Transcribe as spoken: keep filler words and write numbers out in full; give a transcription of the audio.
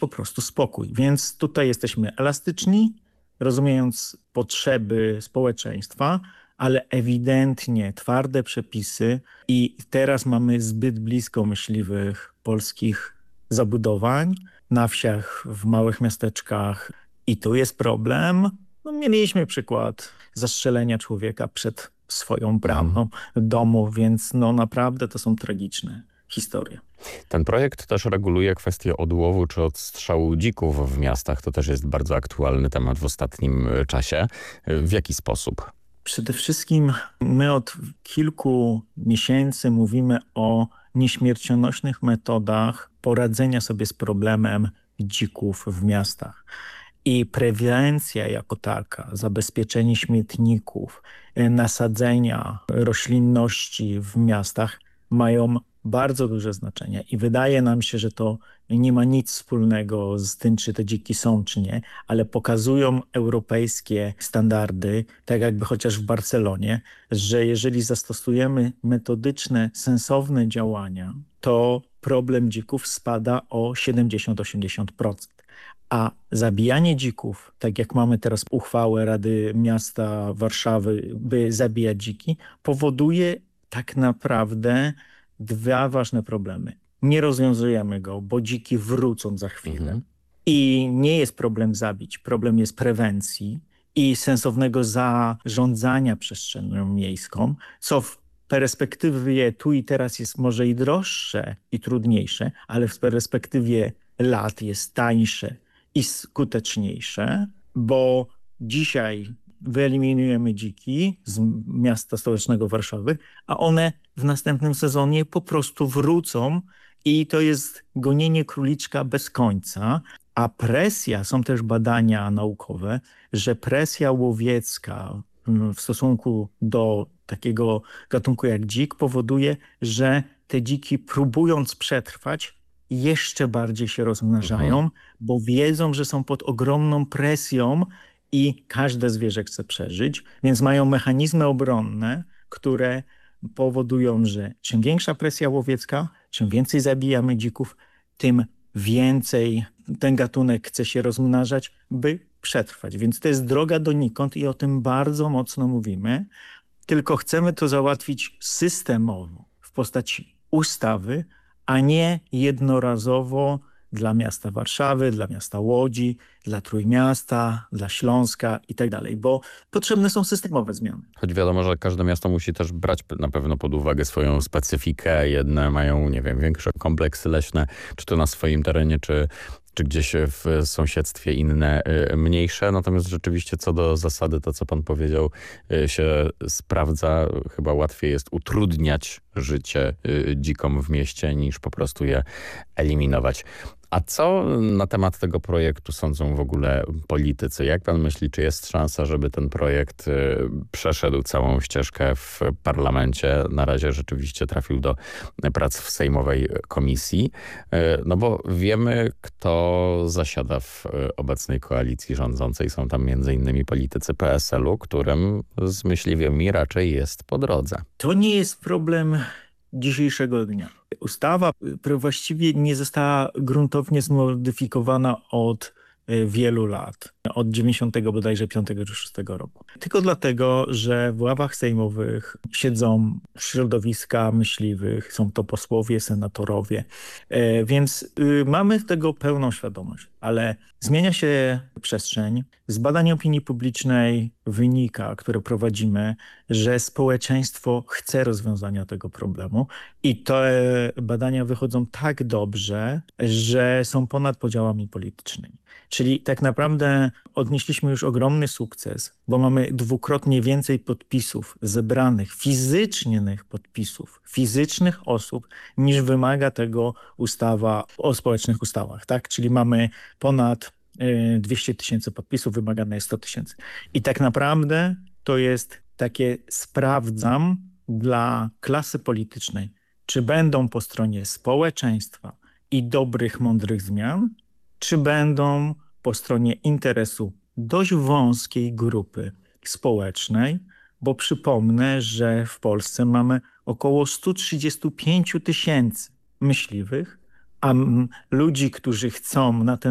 po prostu spokój. Więc tutaj jesteśmy elastyczni, rozumiejąc potrzeby społeczeństwa, ale ewidentnie twarde przepisy i teraz mamy zbyt blisko myśliwych polskich zabudowań na wsiach, w małych miasteczkach i tu jest problem. No, mieliśmy przykład zastrzelenia człowieka przed swoją bramą domu, więc no naprawdę to są tragiczne historie. Ten projekt też reguluje kwestię odłowu czy odstrzału dzików w miastach. To też jest bardzo aktualny temat w ostatnim czasie. W jaki sposób? Przede wszystkim my od kilku miesięcy mówimy o nieśmiercionośnych metodach poradzenia sobie z problemem dzików w miastach. I prewencja jako taka, zabezpieczenie śmietników, nasadzenia roślinności w miastach mają bardzo duże znaczenie i wydaje nam się, że to nie ma nic wspólnego z tym, czy te dziki są, czy nie, ale pokazują europejskie standardy, tak jakby chociaż w Barcelonie, że jeżeli zastosujemy metodyczne, sensowne działania, to problem dzików spada o siedemdziesiąt do osiemdziesięciu procent. A zabijanie dzików, tak jak mamy teraz uchwałę Rady Miasta Warszawy, by zabijać dziki, powoduje tak naprawdę dwa ważne problemy. Nie rozwiązujemy go, bo dziki wrócą za chwilę. Mhm. I nie jest problem zabić, problem jest prewencji i sensownego zarządzania przestrzenią miejską, co w perspektywie tu i teraz jest może i droższe i trudniejsze, ale w perspektywie lat jest tańsze i skuteczniejsze, bo dzisiaj wyeliminujemy dziki z miasta stołecznego Warszawy, a one w następnym sezonie po prostu wrócą i to jest gonienie króliczka bez końca. A presja, są też badania naukowe, że presja łowiecka w stosunku do takiego gatunku jak dzik powoduje, że te dziki, próbując przetrwać, jeszcze bardziej się rozmnażają, mhm. bo wiedzą, że są pod ogromną presją i każde zwierzę chce przeżyć, więc mają mechanizmy obronne, które powodują, że czym większa presja łowiecka, czym więcej zabijamy dzików, tym więcej ten gatunek chce się rozmnażać, by przetrwać. Więc to jest droga donikąd i o tym bardzo mocno mówimy, tylko chcemy to załatwić systemowo w postaci ustawy, a nie jednorazowo dla miasta Warszawy, dla miasta Łodzi, dla Trójmiasta, dla Śląska i tak dalej, bo potrzebne są systemowe zmiany. Choć wiadomo, że każde miasto musi też brać na pewno pod uwagę swoją specyfikę. Jedne mają, nie wiem, większe kompleksy leśne, czy to na swoim terenie, czy czy gdzieś w sąsiedztwie inne mniejsze. Natomiast rzeczywiście co do zasady, to co pan powiedział się sprawdza. Chyba łatwiej jest utrudniać życie dzikom w mieście niż po prostu je eliminować. A co na temat tego projektu sądzą w ogóle politycy? Jak pan myśli, czy jest szansa, żeby ten projekt przeszedł całą ścieżkę w parlamencie? Na razie rzeczywiście trafił do prac w sejmowej komisji. No bo wiemy, kto zasiada w obecnej koalicji rządzącej. Są tam między innymi politycy P S L u, którym z myśliwymi raczej jest po drodze. To nie jest problem dzisiejszego dnia. Ustawa właściwie nie została gruntownie zmodyfikowana od wielu lat. Od dziewięćdziesiątego bodajże piątego czy szóstego roku. Tylko dlatego, że w ławach sejmowych siedzą środowiska myśliwych, są to posłowie, senatorowie, więc mamy tego pełną świadomość, ale zmienia się przestrzeń. Z badań opinii publicznej wynika, które prowadzimy, że społeczeństwo chce rozwiązania tego problemu i te badania wychodzą tak dobrze, że są ponad podziałami politycznymi. Czyli tak naprawdę odnieśliśmy już ogromny sukces, bo mamy dwukrotnie więcej podpisów zebranych, fizycznych podpisów, fizycznych osób, niż wymaga tego ustawa o społecznych ustawach. Tak? Czyli mamy ponad dwieście tysięcy podpisów, wymagane jest sto tysięcy. I tak naprawdę to jest takie sprawdzam dla klasy politycznej, czy będą po stronie społeczeństwa i dobrych, mądrych zmian, czy będą po stronie interesu dość wąskiej grupy społecznej, bo przypomnę, że w Polsce mamy około sto trzydzieści pięć tysięcy myśliwych, a ludzi, którzy chcą na ten